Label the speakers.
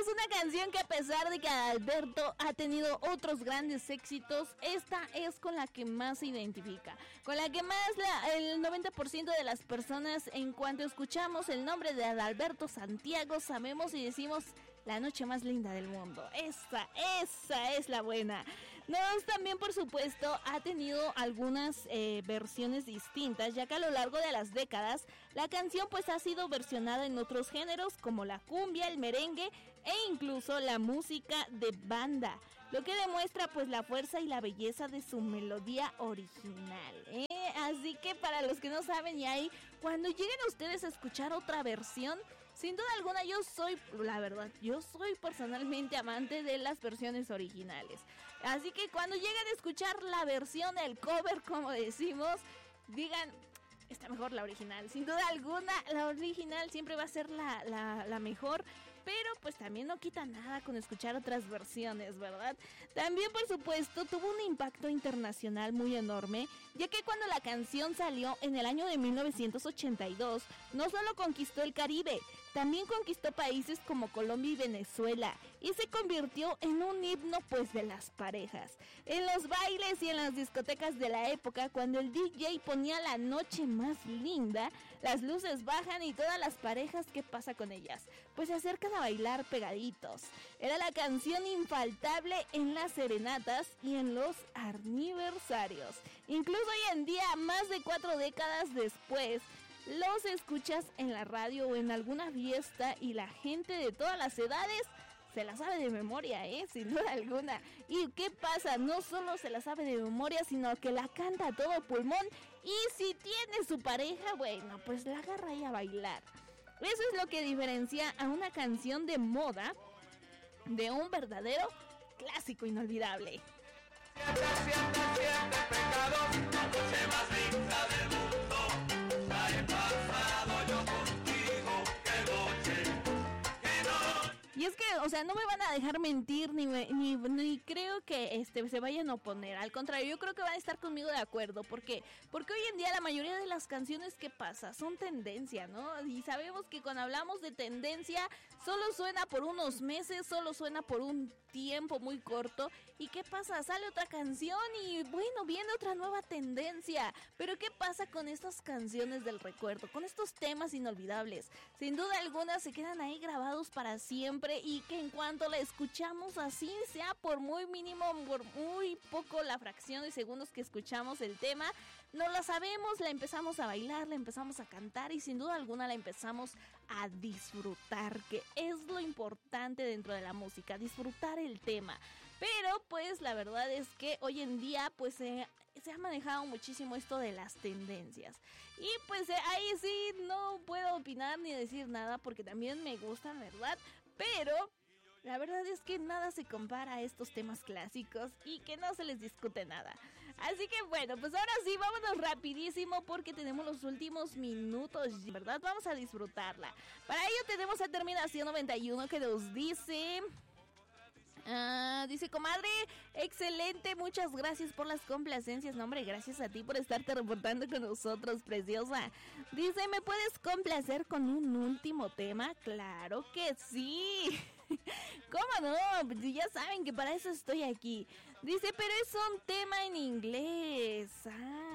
Speaker 1: Es una canción que, a pesar de que Adalberto ha tenido otros grandes éxitos, esta es con la que más se identifica, con la que más el 90% de las personas, en cuanto escuchamos el nombre de Adalberto Santiago, sabemos y decimos: la noche más linda del mundo. Esa es la buena. Nos también, por supuesto, ha tenido algunas versiones distintas, ya que a lo largo de las décadas la canción pues ha sido versionada en otros géneros como la cumbia, el merengue e incluso la música de banda, lo que demuestra pues la fuerza y la belleza de su melodía original, ¿eh? Así que, para los que no saben, y ahí cuando lleguen ustedes a escuchar otra versión, sin duda alguna yo soy personalmente amante de las versiones originales. Así que cuando lleguen a escuchar la versión, el cover como decimos, digan: está mejor la original. Sin duda alguna, la original siempre va a ser la mejor. Pero pues también no quita nada con escuchar otras versiones, ¿verdad? También, por supuesto, tuvo un impacto internacional muy enorme, ya que cuando la canción salió en el año de 1982, no solo conquistó el Caribe, también conquistó países como Colombia y Venezuela, y se convirtió en un himno pues de las parejas. En los bailes y en las discotecas de la época, cuando el DJ ponía la noche más linda, las luces bajan y todas las parejas, ¿qué pasa con ellas? Pues se acercan a bailar pegaditos. Era la canción infaltable en las serenatas y en los aniversarios. Incluso hoy en día, más de 4 décadas después, los escuchas en la radio o en alguna fiesta y la gente de todas las edades se la sabe de memoria, sin duda alguna. ¿Y qué pasa? No solo se la sabe de memoria, sino que la canta a todo pulmón. Y si tiene su pareja, bueno, pues la agarra ahí a bailar. Eso es lo que diferencia a una canción de moda de un verdadero clásico inolvidable.
Speaker 2: Siete pecados, la noche más linda del mundo. La he pasado yo contigo, qué noche, qué noche.
Speaker 1: Y es que, o sea, no me van a dejar mentir, ni creo que se vayan a oponer. Al contrario, yo creo que van a estar conmigo de acuerdo. ¿Por qué? Porque hoy en día la mayoría de las canciones que pasa son tendencia, ¿no? Y sabemos que cuando hablamos de tendencia, solo suena por unos meses, solo suena por un tiempo muy corto. ¿Y qué pasa? Sale otra canción y bueno, viene otra nueva tendencia. Pero ¿qué pasa con estas canciones del recuerdo? Con estos temas inolvidables. Sin duda alguna se quedan ahí grabados para siempre, y que en cuanto la escuchamos, así sea por muy mínimo, por muy poco la fracción de segundos que escuchamos el tema, no la sabemos, la empezamos a bailar, la empezamos a cantar y sin duda alguna la empezamos a disfrutar, que es lo importante dentro de la música, disfrutar el tema. Pero pues la verdad es que hoy en día pues se ha manejado muchísimo esto de las tendencias. Y pues ahí sí no puedo opinar ni decir nada, porque también me gustan, ¿verdad? Pero la verdad es que nada se compara a estos temas clásicos y que no se les discute nada. Así que bueno, pues ahora sí, vámonos rapidísimo porque tenemos los últimos minutos, ¿verdad? Vamos a disfrutarla. Para ello tenemos a Terminación 91 que nos dice... dice: comadre, excelente, muchas gracias por las complacencias. No, hombre, gracias a ti por estarte reportando con nosotros, preciosa. Dice: ¿me puedes complacer con un último tema? Claro que sí. ¿Cómo no? Ya saben que para eso estoy aquí. Dice: pero es un tema en inglés.